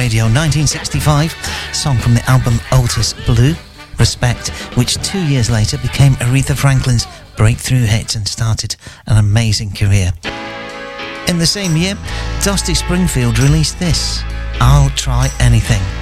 radio. 1965, song from the album Otis Blue, Respect, which 2 years later became Aretha Franklin's breakthrough hit and started an amazing career. In the same year, Dusty Springfield released this, I'll Try Anything.